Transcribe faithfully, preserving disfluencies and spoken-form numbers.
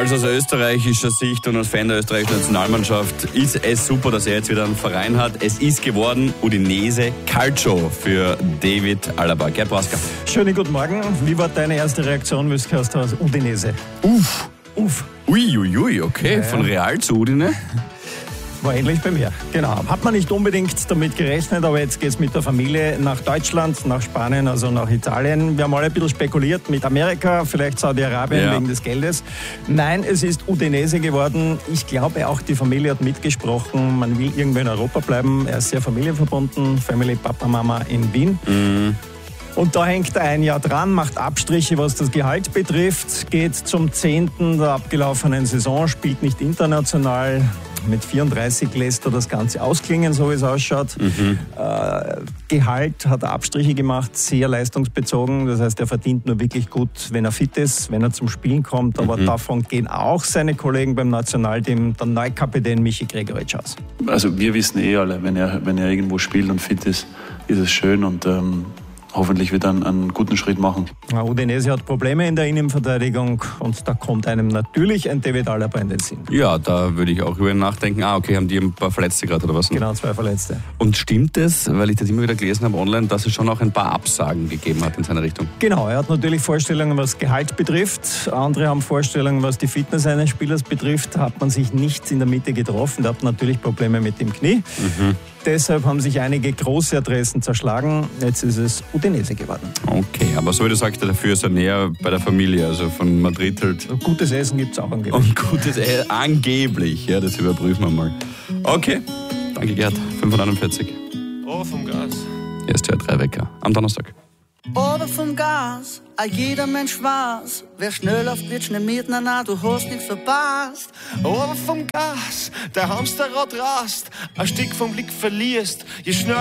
Also aus österreichischer Sicht und als Fan der österreichischen Nationalmannschaft ist es super, dass er jetzt wieder einen Verein hat. Es ist geworden Udinese Calcio für David Alaba. Gerd Brauska. Schönen guten Morgen. Wie war deine erste Reaktion, wie du gehört hast? Udinese. Uff. Uff. Uiuiui, ui, okay. Ja, von Real zu Udine. War ähnlich bei mir, genau. Hat man nicht unbedingt damit gerechnet, aber jetzt geht es mit der Familie nach Deutschland, nach Spanien, also nach Italien. Wir haben alle ein bisschen spekuliert mit Amerika, vielleicht Saudi-Arabien ja. wegen des Geldes. Nein, es ist Udinese geworden. Ich glaube, auch die Familie hat mitgesprochen. Man will irgendwo in Europa bleiben. Er ist sehr familienverbunden. Family, Papa, Mama in Wien. Mhm. Und da hängt er ein Jahr dran, macht Abstriche, was das Gehalt betrifft, geht zum zehnten der abgelaufenen Saison, spielt nicht international. Mit vierunddreißig lässt er das Ganze ausklingen, so wie es ausschaut. Mhm. Äh, Gehalt hat er Abstriche gemacht, sehr leistungsbezogen. Das heißt, er verdient nur wirklich gut, wenn er fit ist, wenn er zum Spielen kommt. Aber mhm. davon gehen auch seine Kollegen beim Nationalteam, der Neukapitän Michi Gregoritsch aus. Also wir wissen eh alle, wenn er, wenn er irgendwo spielt und fit ist, ist es schön und ähm hoffentlich wird er einen, einen guten Schritt machen. Ja, Udinese hat Probleme in der Innenverteidigung und da kommt einem natürlich ein David Alaba in den Sinn. Ja, da würde ich auch über ihn nachdenken. Ah, okay, haben die ein paar Verletzte gerade oder was? Genau, zwei Verletzte. Und stimmt es, weil ich das immer wieder gelesen habe online, dass es schon auch ein paar Absagen gegeben hat in seiner Richtung? Genau, er hat natürlich Vorstellungen, was Gehalt betrifft. Andere haben Vorstellungen, was die Fitness eines Spielers betrifft. Hat man sich nicht in der Mitte getroffen. Der hat natürlich Probleme mit dem Knie. Mhm. Deshalb haben sich einige große Adressen zerschlagen. Jetzt ist es Udinese geworden. Okay, aber so wie du sagst, dafür ist er näher bei der Familie, also von Madrid halt. Gutes Essen gibt es auch angeblich. Und gutes Essen, angeblich. Ja, das überprüfen wir mal. Okay, danke Gerd. fünf Uhr neunundvierzig. Oh, vom Gas. Hier ist der drei Wecker am Donnerstag. Oder vom Gas, a jeder Mensch weiß. Wer schnell auf wird, schnell mit, na na, du hast nichts verpasst. Oder vom Gas, der Hamsterrad rast, ein Stück vom Blick verlierst. Je schneller